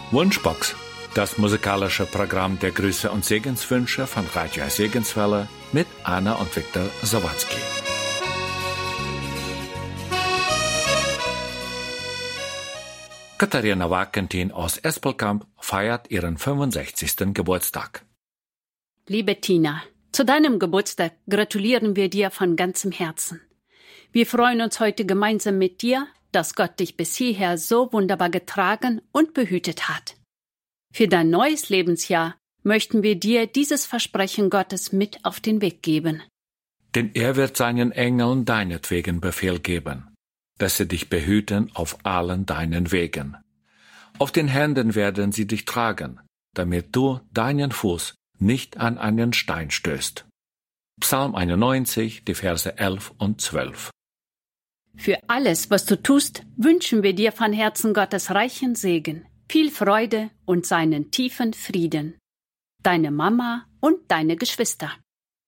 Wunschbox, das musikalische Programm der Grüße und Segenswünsche von Radio Segenswelle mit Anna und Viktor Sawatzki. Katharina Wagentin aus Espelkamp feiert ihren 65. Geburtstag. Liebe Tina, zu deinem Geburtstag gratulieren wir dir von ganzem Herzen. Wir freuen uns heute gemeinsam mit dir, dass Gott dich bis hierher so wunderbar getragen und behütet hat. Für dein neues Lebensjahr möchten wir dir dieses Versprechen Gottes mit auf den Weg geben. Denn er wird seinen Engeln deinetwegen Befehl geben, dass sie dich behüten auf allen deinen Wegen. Auf den Händen werden sie dich tragen, damit du deinen Fuß nicht an einen Stein stößt. Psalm 91, die Verse 11 und 12. Für alles, was du tust, wünschen wir dir von Herzen Gottes reichen Segen, viel Freude und seinen tiefen Frieden. Deine Mama und deine Geschwister.